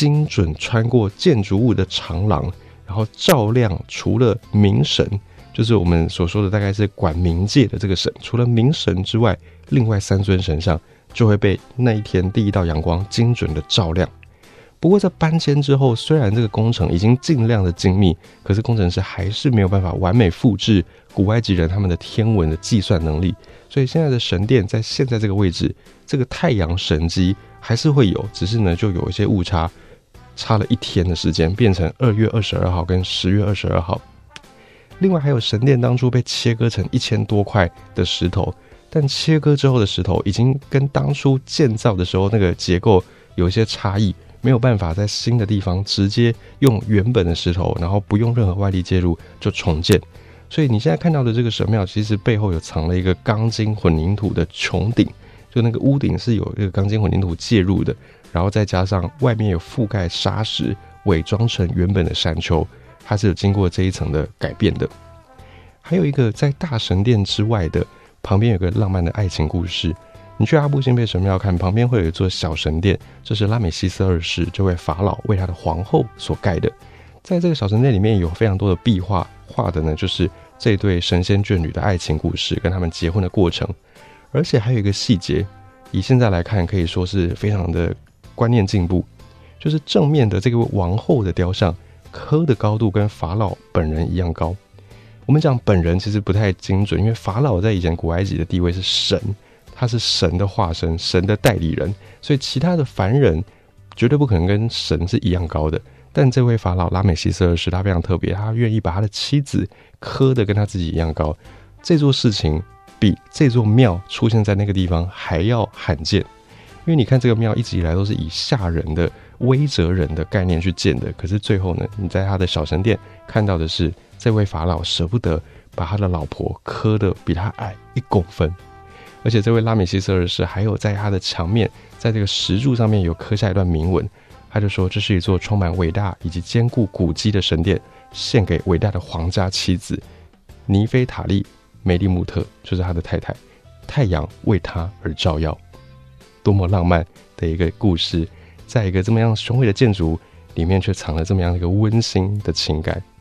精准穿过建筑物的长廊，然后照亮除了冥神，就是我们所说的大概是管冥界的这个神，除了冥神之外，另外3尊神像就会被那一天第一道阳光精准的照亮。不过在搬迁之后，虽然这个工程已经尽量的精密，可是工程师还是没有办法完美复制古埃及人他们的天文的计算能力，所以现在的神殿在现在这个位置，这个太阳神基还是会有，只是呢就有一些误差，差了1天的时间，变成2月22号跟10月22号。另外还有神殿当初被切割成1000多块的石头，但切割之后的石头已经跟当初建造的时候那个结构有一些差异，没有办法在新的地方直接用原本的石头，然后不用任何外力介入就重建。所以你现在看到的这个神庙，其实背后有藏了一个钢筋混凝土的穹顶，就那个屋顶是有一个钢筋混凝土介入的，然后再加上外面有覆盖砂石，伪装成原本的山丘，它是有经过这一层的改变的。还有一个在大神殿之外的旁边有个浪漫的爱情故事。你去阿布辛贝神庙看，旁边会有一座小神殿，这是拉美西斯2世这位法老为他的皇后所盖的。在这个小神殿里面有非常多的壁画，画的呢就是这对神仙眷侣的爱情故事跟他们结婚的过程。而且还有一个细节，以现在来看可以说是非常的观念进步，就是正面的这个王后的雕像刻的高度跟法老本人一样高。我们讲本人其实不太精准，因为法老在以前古埃及的地位是神，他是神的化身，神的代理人，所以其他的凡人绝对不可能跟神是一样高的。但这位法老拉美西斯2世他非常特别，他愿意把他的妻子刻的跟他自己一样高。这座事情比这座庙出现在那个地方还要罕见，因为你看这个庙一直以来都是以吓人的威慑人的概念去建的，可是最后呢，你在他的小神殿看到的是这位法老舍不得把他的老婆刻的比他矮1公分，而且这位拉美西斯2世还有在他的墙面，在这个石柱上面有刻下一段铭文，他就说这是一座充满伟大以及坚固古迹的神殿，献给伟大的皇家妻子尼菲塔利梅利穆特，就是他的太太，太阳为他而照耀。多么浪漫的一个故事，在一个这么样雄伟的建筑里面却藏了这么样一个温馨的情感。